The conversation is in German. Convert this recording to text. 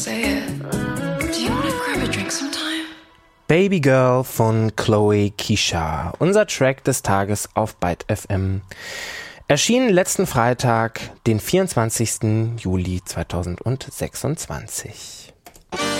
Baby Girl von Chloe Kisha, unser Track des Tages auf Byte FM. Erschien letzten Freitag, den 24. Juli 2026.